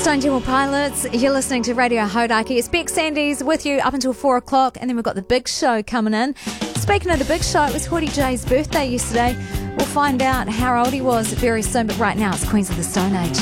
Stone Temple Pilots, you're listening to Radio Hodaki. It's Beck Sandys with you up until 4 o'clock, and then we've got the big show coming in. Speaking of the big show, it was Hori J's birthday yesterday. We'll find out how old he was very soon, but right now it's Queens of the Stone Age.